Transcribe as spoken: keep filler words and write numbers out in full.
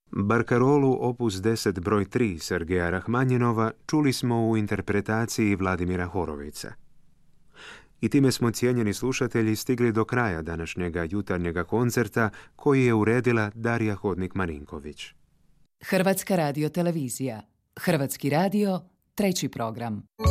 Barkarolu opus deset broj tri Sergeja Rahmanjinova čuli smo u interpretaciji Vladimira Horovica. I time smo, cijenjeni slušatelji, stigli do kraja današnjega jutarnjega koncerta koji je uredila Darija Hodnik-Marinković. Hrvatska radiotelevizija. Hrvatski radio, treći program.